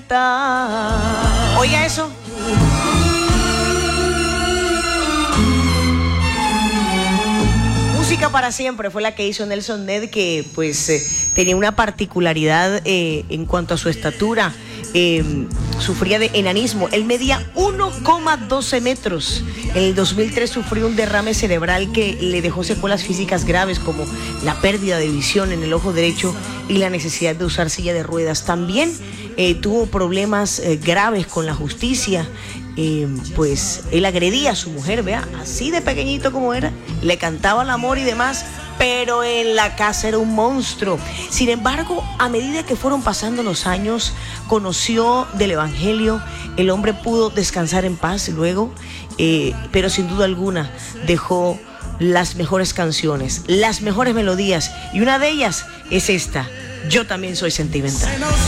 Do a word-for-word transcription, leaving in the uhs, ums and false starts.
libertad. Oiga eso. Música para siempre fue la que hizo Nelson Ned, que pues eh, tenía una particularidad eh, en cuanto a su estatura. Eh, sufría de enanismo. Él medía uno coma doce metros. En el dos mil tres sufrió un derrame cerebral que le dejó secuelas físicas graves como la pérdida de visión en el ojo derecho y la necesidad de usar silla de ruedas. También eh, tuvo problemas eh, graves con la justicia. Eh, pues él agredía a su mujer, vea, así de pequeñito como era, le cantaba el amor y demás, pero en la casa era un monstruo. Sin embargo, a medida que fueron pasando los años, conoció del evangelio, el hombre pudo descansar en paz luego, eh, pero sin duda alguna dejó las mejores canciones, las mejores melodías, y una de ellas es esta, Yo también soy sentimental.